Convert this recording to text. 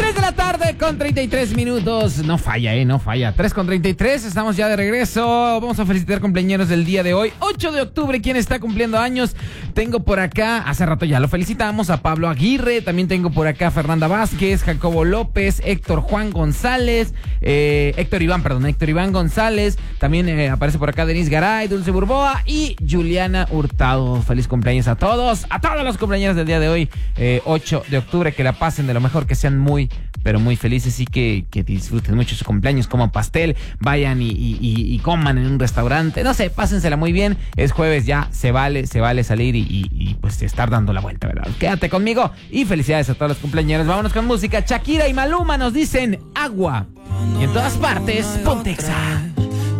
3 de la tarde con 33 minutos. No falla, no falla. 3 con 33, estamos ya de regreso. Vamos a felicitar cumpleaños del día de hoy, 8 de octubre. ¿Quién está cumpliendo años? Tengo por acá, hace rato ya lo felicitamos, a Pablo Aguirre. También tengo por acá a Fernanda Vázquez, Jacobo López, Héctor Iván González. También aparece por acá Denise Garay, Dulce Burboa y Juliana Hurtado. Feliz cumpleaños a todos los cumpleaños del día de hoy, 8 de octubre. Que la pasen de lo mejor, que sean muy, pero muy felices y que disfruten mucho su cumpleaños, coman pastel, vayan y coman en un restaurante, no sé, pásensela muy bien. Es jueves, ya se vale salir y pues estar dando la vuelta, ¿verdad? Quédate conmigo y felicidades a todos los cumpleaños. Vámonos con música. Shakira y Maluma nos dicen Agua. Y en todas partes, Ponte Exa.